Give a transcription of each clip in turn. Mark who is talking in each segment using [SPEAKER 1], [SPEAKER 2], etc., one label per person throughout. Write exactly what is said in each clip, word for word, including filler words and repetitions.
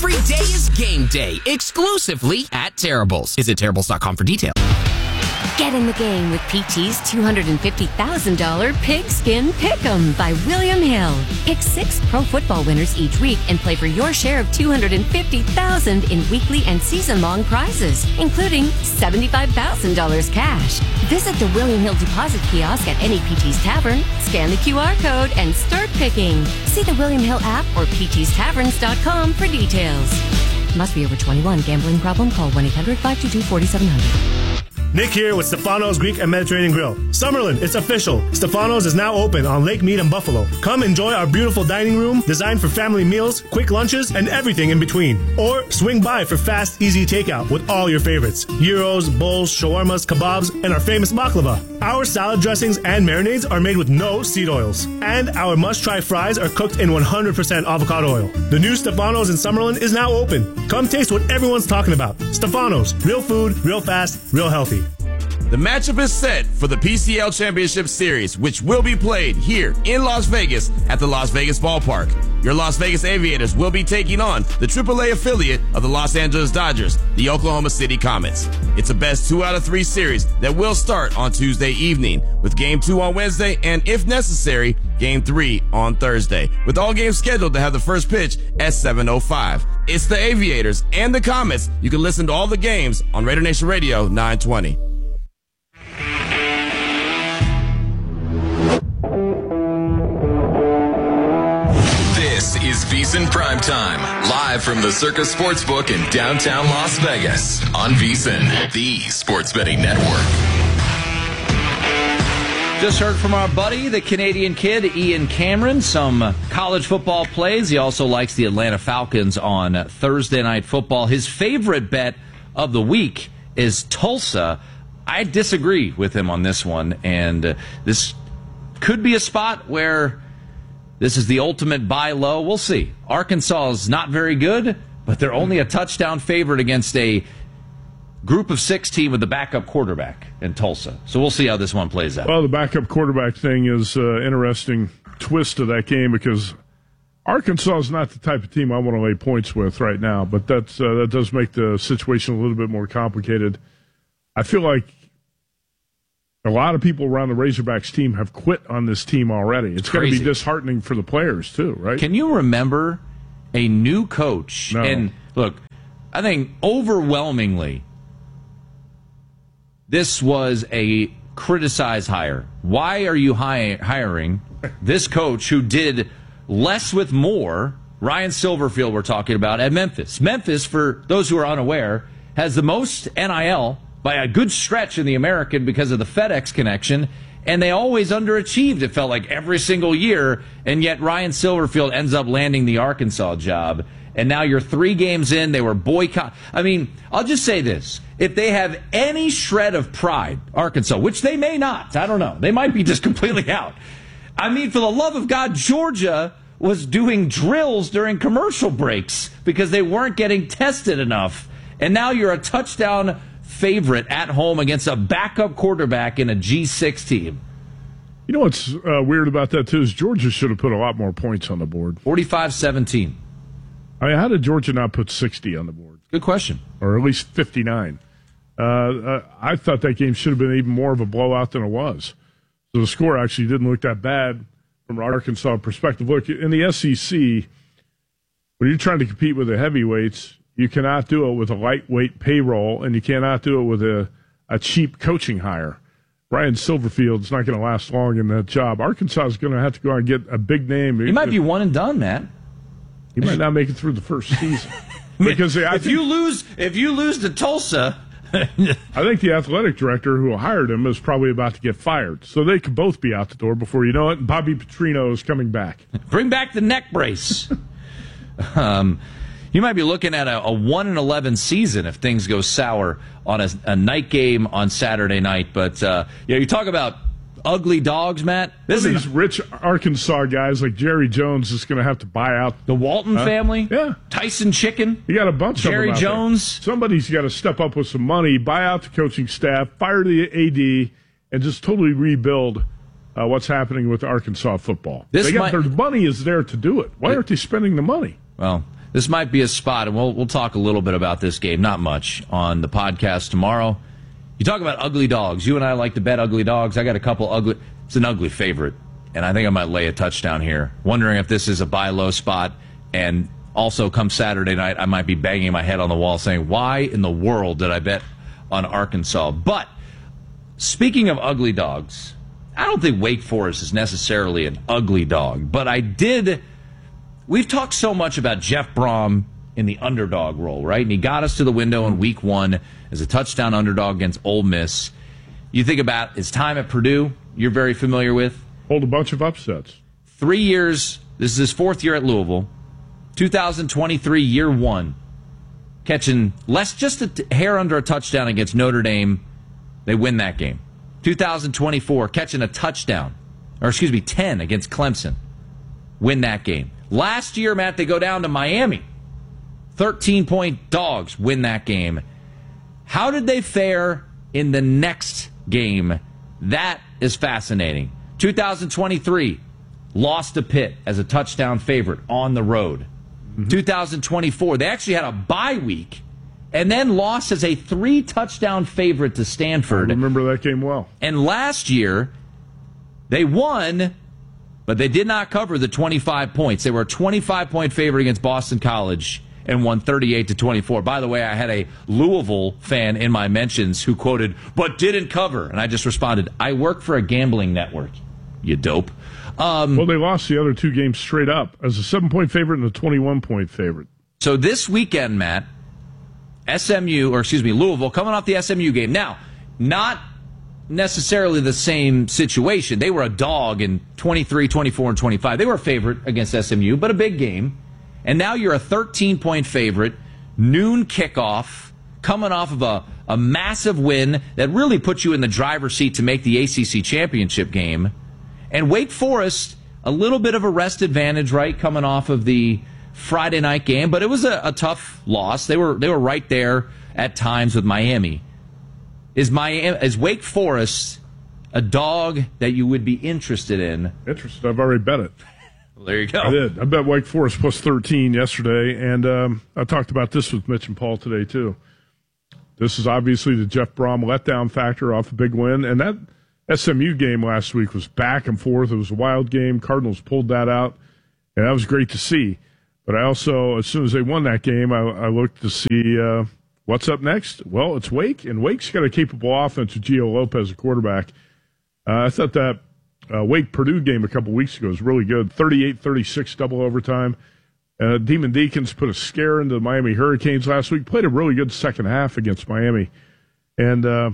[SPEAKER 1] Every day is game day, exclusively at Terrible's. Visit Terrible's dot com for details.
[SPEAKER 2] Get in the game with P T's two hundred fifty thousand dollars Pigskin Pick'em by William Hill. Pick six pro football winners each week and play for your share of two hundred fifty thousand dollars in weekly and season-long prizes, including seventy-five thousand dollars cash. Visit the William Hill deposit kiosk at any P T's Tavern, scan the Q R code, and start picking. See the William Hill app or P Ts taverns dot com for details. Must be over twenty-one. Gambling problem? Call one eight hundred five two two four seven zero zero.
[SPEAKER 3] Nick here with Stefano's Greek and Mediterranean Grill. Summerlin, it's official. Stefano's is now open on Lake Mead and Buffalo. Come enjoy our beautiful dining room designed for family meals, quick lunches, and everything in between. Or swing by for fast, easy takeout with all your favorites. Gyros, bowls, shawarmas, kebabs, and our famous baklava. Our salad dressings and marinades are made with no seed oils. And our must-try fries are cooked in one hundred percent avocado oil. The new Stefano's in Summerlin is now open. Come taste what everyone's talking about. Stefano's, real food, real fast, real healthy.
[SPEAKER 4] The matchup is set for the P C L Championship Series, which will be played here in Las Vegas at the Las Vegas Ballpark. Your Las Vegas Aviators will be taking on the triple A affiliate of the Los Angeles Dodgers, the Oklahoma City Comets. It's a best two out of three series that will start on Tuesday evening, with game two on Wednesday and, if necessary, game three on Thursday, with all games scheduled to have the first pitch at seven oh five. It's the Aviators and the Comets. You can listen to all the games on Raider Nation Radio nine twenty.
[SPEAKER 5] This is VSiN Primetime, live from the Circus Sportsbook in downtown Las Vegas on VSiN, the sports betting network.
[SPEAKER 6] Just heard from our buddy, the Canadian kid, Ian Cameron, some college football plays. He also likes the Atlanta Falcons on Thursday Night Football. His favorite bet of the week is Tulsa. I disagree with him on this one, and uh, this could be a spot where this is the ultimate buy low. We'll see. Arkansas is not very good, but they're only a touchdown favorite against a group of six team with the backup quarterback in Tulsa. So we'll see how this one plays out.
[SPEAKER 7] Well, the backup quarterback thing is an uh, interesting twist to that game because Arkansas is not the type of team I want to lay points with right now, but that's, uh, that does make the situation a little bit more complicated. I feel like a lot of people around the Razorbacks team have quit on this team already. It's going to be disheartening for the players, too, right?
[SPEAKER 6] Can you remember a new coach?
[SPEAKER 7] No.
[SPEAKER 6] And look, I think overwhelmingly this was a criticized hire. Why are you hi- hiring this coach who did less with more? Ryan Silverfield we're talking about at Memphis. Memphis, for those who are unaware, has the most N I L by a good stretch in the American because of the FedEx connection, and they always underachieved, it felt like, every single year, and yet Ryan Silverfield ends up landing the Arkansas job, and now you're three games in, they were boycott. I mean, I'll just say this. If they have any shred of pride, Arkansas, which they may not, I don't know, they might be just completely out. I mean, for the love of God, Georgia was doing drills during commercial breaks because they weren't getting tested enough, and now you're a touchdown favorite at home against a backup quarterback in a G six team.
[SPEAKER 7] You know what's uh, weird about that, too, is Georgia should have put a lot more points on the board.
[SPEAKER 6] forty-five seventeen.
[SPEAKER 7] I mean, how did Georgia not put sixty on the board?
[SPEAKER 6] Good question.
[SPEAKER 7] Or at least fifty-nine. Uh, uh, I thought that game should have been even more of a blowout than it was. So the score actually didn't look that bad from an Arkansas perspective. Look, in the S E C, when you're trying to compete with the heavyweights, you cannot do it with a lightweight payroll, and you cannot do it with a, a cheap coaching hire. Ryan Silverfield's not going to last long in that job. Arkansas is going to have to go out and get a big name.
[SPEAKER 6] He might be one and done, Matt.
[SPEAKER 7] He might not make it through the first season. because I
[SPEAKER 6] if
[SPEAKER 7] think,
[SPEAKER 6] you lose, if you lose to Tulsa,
[SPEAKER 7] I think the athletic director who hired him is probably about to get fired. So they could both be out the door before you know it. And Bobby Petrino is coming back.
[SPEAKER 6] Bring back the neck brace. um. You might be looking at a, a one and eleven season if things go sour on a, a night game on Saturday night. But, uh, yeah, you talk about ugly dogs, Matt.
[SPEAKER 7] This is these rich Arkansas guys like Jerry Jones is going to have to buy out.
[SPEAKER 6] The Walton
[SPEAKER 7] uh,
[SPEAKER 6] family?
[SPEAKER 7] Yeah.
[SPEAKER 6] Tyson Chicken?
[SPEAKER 7] You got a bunch
[SPEAKER 6] Jerry
[SPEAKER 7] of them out
[SPEAKER 6] Jones?
[SPEAKER 7] There. Somebody's got to step up with some money, buy out the coaching staff, fire the A D, and just totally rebuild uh, what's happening with Arkansas football.
[SPEAKER 6] This
[SPEAKER 7] they got,
[SPEAKER 6] might...
[SPEAKER 7] Their money is there to do it. Why aren't they spending the money?
[SPEAKER 6] Well, this might be a spot, and we'll we'll talk a little bit about this game, not much, on the podcast tomorrow. You talk about ugly dogs. You and I like to bet ugly dogs. I got a couple ugly. It's an ugly favorite, and I think I might lay a touchdown here. Wondering if this is a buy low spot, and also come Saturday night, I might be banging my head on the wall saying, why in the world did I bet on Arkansas? But speaking of ugly dogs, I don't think Wake Forest is necessarily an ugly dog, but I did. We've talked so much about Jeff Brom in the underdog role, right? And he got us to the window in week one as a touchdown underdog against Ole Miss. You think about his time at Purdue, you're very familiar with.
[SPEAKER 7] Hold a bunch of upsets.
[SPEAKER 6] Three years, this is his fourth year at Louisville. two thousand twenty-three, year one. Catching less, just a t- hair under a touchdown against Notre Dame. They win that game. two thousand twenty-four, catching a touchdown, or excuse me, ten against Clemson. Win that game. Last year, Matt, they go down to Miami. thirteen-point dogs, win that game. How did they fare in the next game? That is fascinating. two thousand twenty-three, lost to Pitt as a touchdown favorite on the road. Mm-hmm. two thousand twenty-four, they actually had a bye week and then lost as a three-touchdown favorite to Stanford.
[SPEAKER 7] I remember that game well.
[SPEAKER 6] And last year, they won, but they did not cover the twenty-five points. They were a twenty-five point favorite against Boston College and won thirty-eight to twenty-four. By the way, I had a Louisville fan in my mentions who quoted, but didn't cover. And I just responded, I work for a gambling network, you dope. Um,
[SPEAKER 7] well, they lost the other two games straight up as a seven-point favorite and a twenty-one point favorite.
[SPEAKER 6] So this weekend, Matt, S M U, or excuse me, Louisville, coming off the S M U game. Now, not necessarily the same situation. They were a dog in twenty-three, twenty-four, and twenty-five. They were a favorite against S M U, but a big game. And now you're a thirteen-point favorite, noon kickoff, coming off of a, a massive win that really puts you in the driver's seat to make the A C C championship game. And Wake Forest, a little bit of a rest advantage, right, coming off of the Friday night game, but it was a, a tough loss. They were they were right there at times with Miami. Is Miami, is Wake Forest a dog that you would be interested in?
[SPEAKER 7] Interested. I've already bet it.
[SPEAKER 6] Well, there you go.
[SPEAKER 7] I did. I bet Wake Forest plus thirteen yesterday, and um, I talked about this with Mitch and Paul today, too. This is obviously the Jeff Brom letdown factor off a big win, and that S M U game last week was back and forth. It was a wild game. Cardinals pulled that out, and that was great to see. But I also, as soon as they won that game, I, I looked to see uh, what's up next. Well, it's Wake, and Wake's got a capable offense with Gio Lopez, a quarterback. Uh, I thought that uh, Wake-Purdue game a couple weeks ago was really good, thirty-eight thirty-six double overtime. Uh, Demon Deacons put a scare into the Miami Hurricanes last week, played a really good second half against Miami. And uh,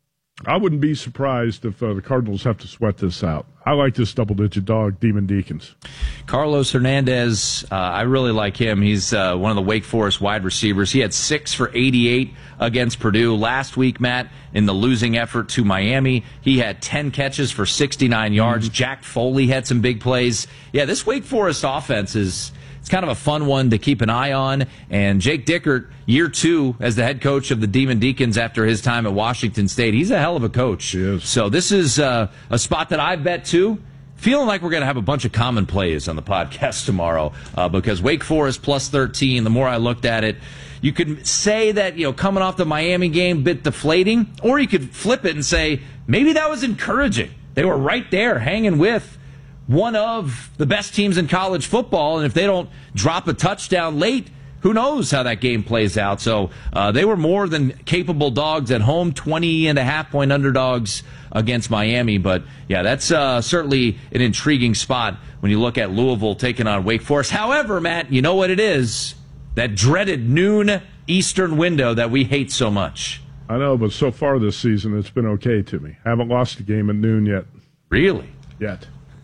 [SPEAKER 7] I wouldn't be surprised if uh, the Cardinals have to sweat this out. I like this double-digit dog, Demon Deacons.
[SPEAKER 6] Carlos Hernandez, uh, I really like him. He's uh, one of the Wake Forest wide receivers. He had six for eighty-eight against Purdue. Last week, Matt, in the losing effort to Miami, he had ten catches for sixty-nine yards. Mm-hmm. Jack Foley had some big plays. Yeah, this Wake Forest offense is... it's kind of a fun one to keep an eye on. And Jake Dickert, year two as the head coach of the Demon Deacons after his time at Washington State. He's a hell of a coach.
[SPEAKER 7] He is.
[SPEAKER 6] So this is uh, a spot that I bet too. Feeling like we're going to have a bunch of common plays on the podcast tomorrow uh, because Wake Forest plus thirteen, the more I looked at it, you could say that, you know, coming off the Miami game, bit deflating, or you could flip it and say, maybe that was encouraging. They were right there hanging with one of the best teams in college football, and if they don't drop a touchdown late, who knows how that game plays out. So uh, they were more than capable dogs at home, twenty and a half point underdogs against Miami. But, yeah, that's uh, certainly an intriguing spot when you look at Louisville taking on Wake Forest. However, Matt, you know what it is, that dreaded noon Eastern window that we hate so much.
[SPEAKER 7] I know, but so far this season, it's been okay to me. Haven't lost a game at noon yet.
[SPEAKER 6] Really?
[SPEAKER 7] Yet.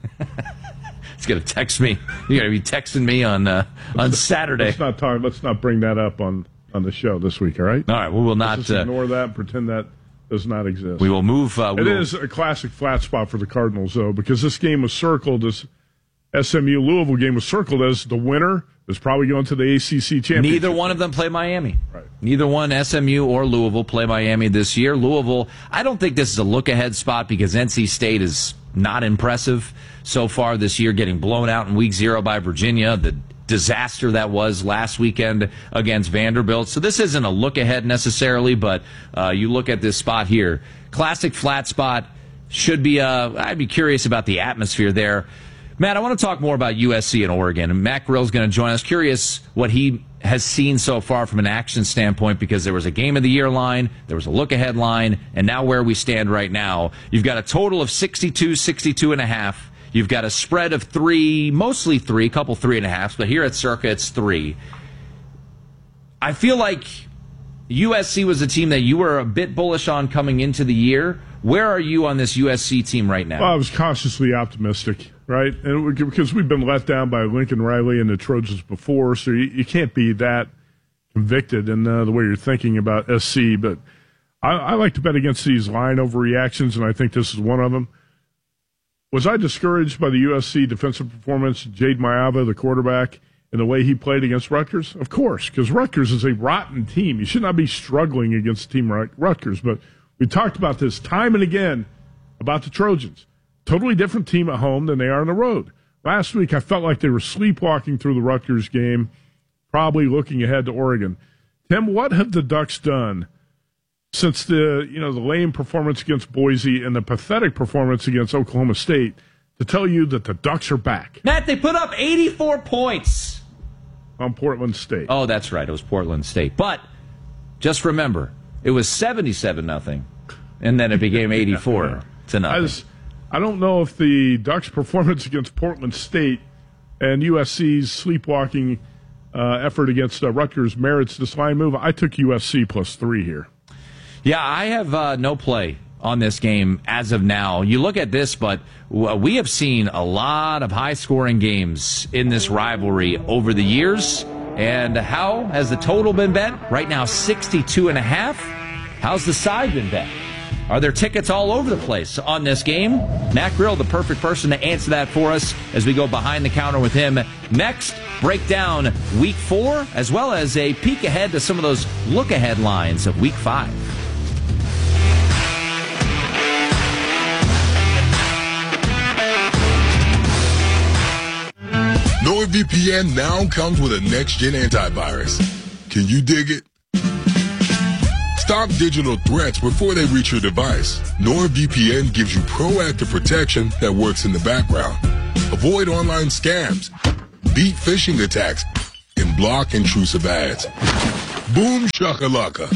[SPEAKER 6] He's going to text me. You're going to be texting me on uh, on Saturday.
[SPEAKER 7] Let's not talk. Let's not bring that up on, on the show this week. All right.
[SPEAKER 6] All right. We will not
[SPEAKER 7] Let's just ignore
[SPEAKER 6] uh,
[SPEAKER 7] that. And pretend that does not exist.
[SPEAKER 6] We will move. Uh, we
[SPEAKER 7] it
[SPEAKER 6] will...
[SPEAKER 7] is a classic flat spot for the Cardinals, though, because this game was circled as S M U Louisville game was circled as the winner is probably going to the A C C championship.
[SPEAKER 6] Neither one of them play Miami.
[SPEAKER 7] Right.
[SPEAKER 6] Neither one, S M U or Louisville, play Miami this year. Louisville, I don't think this is a look-ahead spot because N C State is not impressive so far this year, getting blown out in week zero by Virginia. The disaster that was last weekend against Vanderbilt. So this isn't a look ahead necessarily, but uh, you look at this spot here. Classic flat spot. Should be, uh, I'd be curious about the atmosphere there. Matt, I want to talk more about U S C and Oregon. And Matt Grill's going to join us. Curious what he has seen so far from an action standpoint, because there was a game of the year line, there was a look ahead line, and now where we stand right now. You've got a total of sixty-two, sixty-two and a half. You've got a spread of three, mostly three, a couple three and a halves, but here at Circa it's three. I feel like U S C was a team that you were a bit bullish on coming into the year. Where are you on this U S C team right now?
[SPEAKER 7] Well, I was cautiously optimistic, right? And because we've been let down by Lincoln Riley and the Trojans before, so you, you can't be that convicted in uh, the way you're thinking about S C. But I, I like to bet against these line overreactions, and I think this is one of them. Was I discouraged by the U S C defensive performance, Jade Mayava, the quarterback, and the way he played against Rutgers? Of course, because Rutgers is a rotten team. You should not be struggling against a team like Rutgers. But we talked about this time and again about the Trojans. Totally different team at home than they are on the road. Last week, I felt like they were sleepwalking through the Rutgers game, probably looking ahead to Oregon. Tim, what have the Ducks done since the you know the lame performance against Boise and the pathetic performance against Oklahoma State to tell you that the Ducks are back?
[SPEAKER 6] Matt, they put up eighty-four points
[SPEAKER 7] on Portland State.
[SPEAKER 6] Oh, that's right. It was Portland State. But just remember, it was seventy-seven nothing, and then it became eighty-four
[SPEAKER 7] yeah.
[SPEAKER 6] to nothing.
[SPEAKER 7] I, just, I don't know if the Ducks' performance against Portland State and U S C's sleepwalking uh, effort against uh, Rutgers merits this line move. I took U S C plus three here.
[SPEAKER 6] Yeah, I have uh, no play on this game as of now. You look at this, but we have seen a lot of high-scoring games in this rivalry over the years. And how has the total been bet? Right now, sixty-two and a half. How's the side been bet? Are there tickets all over the place on this game? Matt Grill, the perfect person to answer that for us as we go behind the counter with him. Next, break down week four, as well as a peek ahead to some of those look-ahead lines of week five.
[SPEAKER 8] NordVPN now comes with a next-gen antivirus. Can you dig it? Stop digital threats before they reach your device. NordVPN gives you proactive protection that works in the background. Avoid online scams, beat phishing attacks, and block intrusive ads. Boom shakalaka.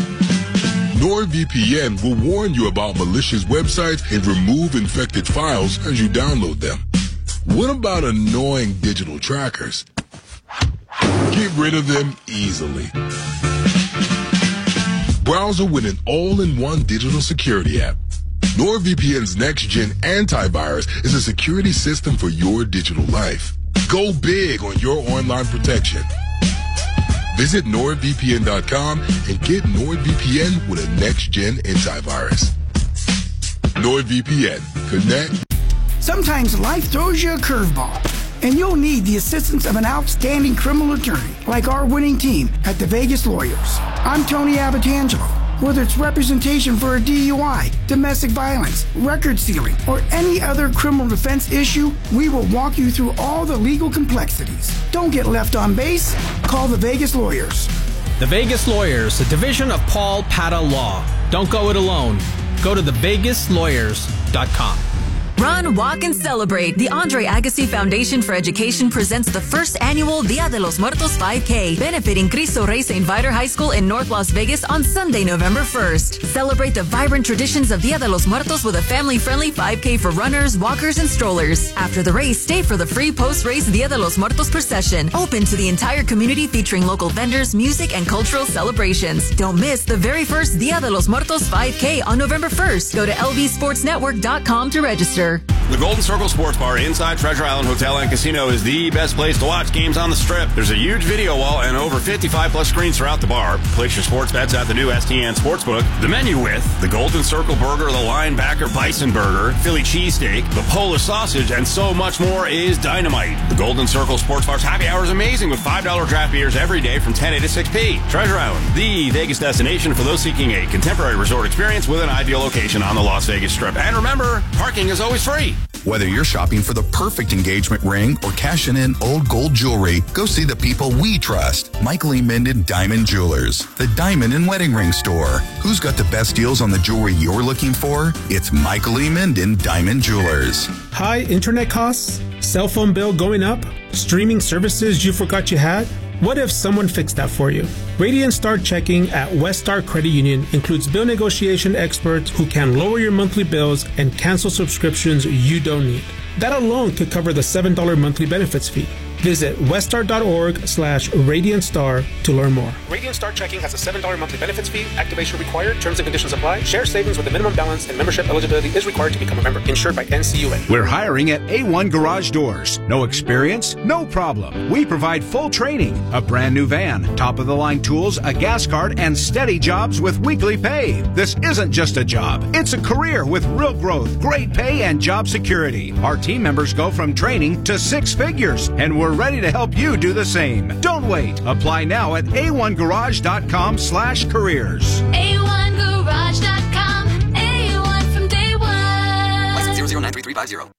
[SPEAKER 8] NordVPN will warn you about malicious websites and remove infected files as you download them. What about annoying digital trackers? Get rid of them easily. Browser with an all-in-one digital security app. NordVPN's next-gen antivirus is a security system for your digital life. Go big on your online protection. Visit nord V P N dot com and get NordVPN with a next-gen antivirus. NordVPN. Connect.
[SPEAKER 9] Sometimes life throws you a curveball, and you'll need the assistance of an outstanding criminal attorney like our winning team at the Vegas Lawyers. I'm Tony Abatangelo. Whether it's representation for a D U I, domestic violence, record sealing, or any other criminal defense issue, we will walk you through all the legal complexities. Don't get left on base. Call the Vegas Lawyers.
[SPEAKER 10] The Vegas Lawyers, a division of Paul Pata Law. Don't go it alone. Go to the vegas lawyers dot com.
[SPEAKER 11] Run, walk, and celebrate. The Andre Agassi Foundation for Education presents the first annual Dia de los Muertos five K, benefiting Cristo Rey Saint Viator High School in North Las Vegas on Sunday, November first. Celebrate the vibrant traditions of Dia de los Muertos with a family-friendly five K for runners, walkers, and strollers. After the race, stay for the free post-race Dia de los Muertos procession, open to the entire community, featuring local vendors, music, and cultural celebrations. Don't miss the very first Dia de los Muertos five K on November first. Go to L V sports network dot com to register.
[SPEAKER 12] The Golden Circle Sports Bar inside Treasure Island Hotel and Casino is the best place to watch games on the Strip. There's a huge video wall and over fifty-five plus screens throughout the bar. Place your sports bets at the new S T N Sportsbook. The menu with the Golden Circle Burger, the Linebacker Bison Burger, Philly Cheesesteak, the Polish Sausage, and so much more is dynamite. The Golden Circle Sports Bar's happy hour is amazing with five dollar draft beers every day from ten a to six p. Treasure Island, the Vegas destination for those seeking a contemporary resort experience with an ideal location on the Las Vegas Strip. And remember, parking is always always free.
[SPEAKER 13] Whether you're shopping for the perfect engagement ring or cashing in old gold jewelry, go see the people we trust. Michael E. Minden Diamond Jewelers, the diamond and wedding ring store. Who's got the best deals on the jewelry you're looking for? It's Michael E. Minden Diamond Jewelers.
[SPEAKER 14] High internet costs? Cell phone bill going up? Streaming services you forgot you had? What if someone fixed that for you? Radiant Star Checking at West Star Credit Union includes bill negotiation experts who can lower your monthly bills and cancel subscriptions you don't need. That alone could cover the seven dollars monthly benefits fee. Visit weststar.org slash Radiant Star to learn more.
[SPEAKER 10] Radiant Star Checking has a seven dollars monthly benefits fee. Activation required. Terms and conditions apply. Share savings with a minimum balance and membership eligibility is required to become a member. Insured by N C U A.
[SPEAKER 15] We're hiring at A one Garage Doors. No experience? No problem. We provide full training, a brand new van, top-of-the-line tools, a gas card, and steady jobs with weekly pay. This isn't just a job. It's a career with real growth, great pay, and job security. Our team members go from training to six figures, and we're ready to help you do the same. Don't wait. Apply now at A one garage dot com slash careers.
[SPEAKER 16] A one garage dot com. A one from day one.
[SPEAKER 17] License zero zero nine three three five zero.